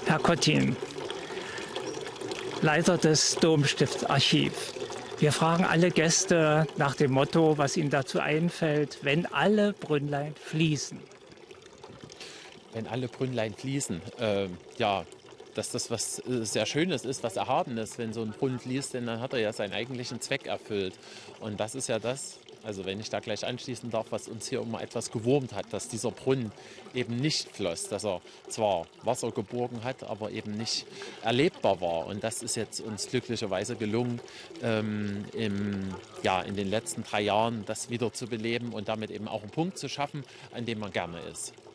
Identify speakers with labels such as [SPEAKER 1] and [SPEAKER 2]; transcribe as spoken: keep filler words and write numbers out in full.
[SPEAKER 1] Herr Kottin, Leiter des Domstiftsarchivs. Wir fragen alle Gäste nach dem Motto, was ihnen dazu einfällt, wenn alle Brünnlein fließen.
[SPEAKER 2] Wenn alle Brünnlein fließen, äh, ja, dass das was äh, sehr Schönes ist, was Erhabenes. Wenn so ein Brunnen fließt, denn dann hat er ja seinen eigentlichen Zweck erfüllt. Und das ist ja das, also wenn ich da gleich anschließen darf, was uns hier immer etwas gewurmt hat, dass dieser Brunnen eben nicht floss, dass er zwar Wasser geborgen hat, aber eben nicht erlebbar war. Und das ist jetzt uns glücklicherweise gelungen, ähm, im, ja, in den letzten drei Jahren das wieder zu beleben und damit eben auch einen Punkt zu schaffen, an dem man gerne ist.